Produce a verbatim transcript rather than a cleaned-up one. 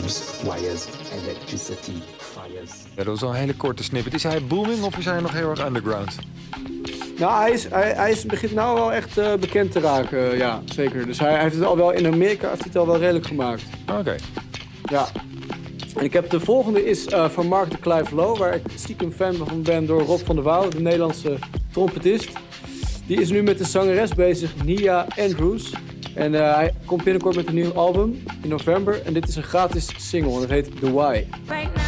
tubes, wires, electricity, fires. Ja, dat was al een hele korte snippet. Is hij booming of is hij nog heel erg underground? Nou, hij, is, hij, hij is, begint nou wel echt uh, bekend te raken, uh, ja, zeker. Dus hij, hij heeft het al wel in Amerika heeft hij het al wel redelijk gemaakt. Oké. Okay. Ja. En ik heb de volgende is uh, van Mark de Clive Low, waar ik stiekem fan van ben door Rob van der Wouw, de Nederlandse trompetist. Die is nu met de zangeres bezig, Nia Andrews. En uh, hij komt binnenkort met een nieuw album in november. En dit is een gratis single en het heet The Why. Right now.